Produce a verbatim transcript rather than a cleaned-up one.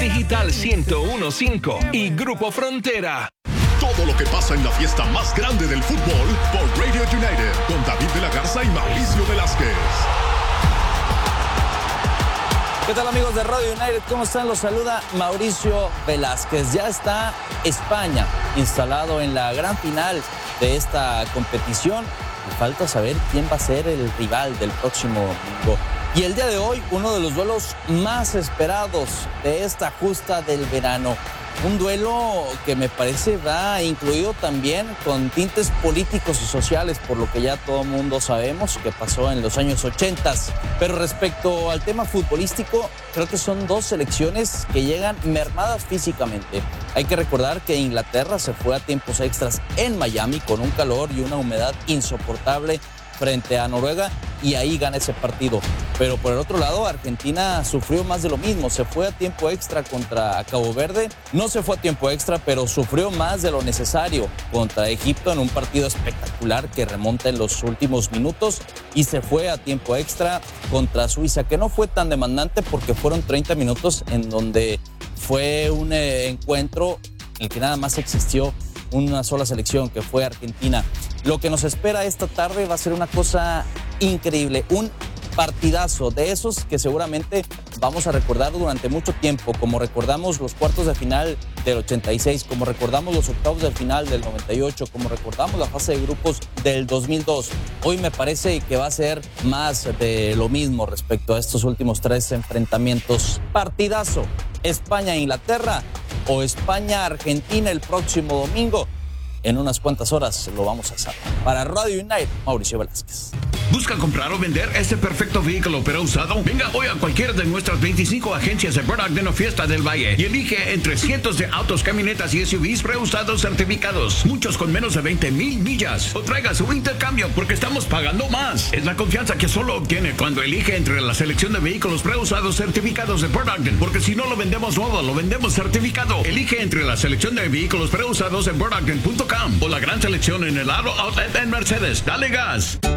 Digital ciento uno punto cinco y Grupo Frontera. Todo lo que pasa en la fiesta más grande del fútbol por Radio United con David de la Garza y Mauricio Velázquez. ¿Qué tal, amigos de Radio United? ¿Cómo están? Los saluda Mauricio Velázquez. Ya está España instalado en la gran final de esta competición. Y falta saber quién va a ser el rival del próximo domingo. Y el día de hoy, uno de los duelos más esperados de esta justa del verano. Un duelo que me parece va incluido también con tintes políticos y sociales, por lo que ya todo el mundo sabemos que pasó en los años ochenta. Pero respecto al tema futbolístico, creo que son dos selecciones que llegan mermadas físicamente. Hay que recordar que Inglaterra se fue a tiempos extras en Miami con un calor y una humedad insoportable frente a Noruega, y ahí gana ese partido. Pero por el otro lado, Argentina sufrió más de lo mismo. Se fue a tiempo extra contra Cabo Verde. No se fue a tiempo extra, pero sufrió más de lo necesario contra Egipto en un partido espectacular que remonta en los últimos minutos. Y se fue a tiempo extra contra Suiza, que no fue tan demandante porque fueron treinta minutos en donde fue un eh, encuentro en el que nada más existió una sola selección, que fue Argentina. Lo que nos espera esta tarde va a ser una cosa increíble, un partidazo de esos que seguramente vamos a recordar durante mucho tiempo, como recordamos los cuartos de final del ochenta y seis, como recordamos los octavos de final del noventa y ocho, como recordamos la fase de grupos del dos mil dos. Hoy me parece que va a ser más de lo mismo respecto a estos últimos tres enfrentamientos. Partidazo, España-Inglaterra o España-Argentina el próximo domingo. En unas cuantas horas lo vamos a saber. Para Radio United, Mauricio Velázquez. ¿Busca comprar o vender este perfecto vehículo pero usado? Venga hoy a cualquiera de nuestras veinticinco agencias de Bernardino o Fiesta del Valle y elige entre cientos de autos, camionetas y S U Vs preusados certificados, muchos con menos de veinte mil millas. O traiga su intercambio porque estamos pagando más. Es la confianza que solo obtiene cuando elige entre la selección de vehículos preusados certificados de Bernardino, porque si no lo vendemos nuevo, lo vendemos certificado. Elige entre la selección de vehículos preusados en Bernardino punto com o la gran selección en el Aro Outlet en Mercedes. Dale gas.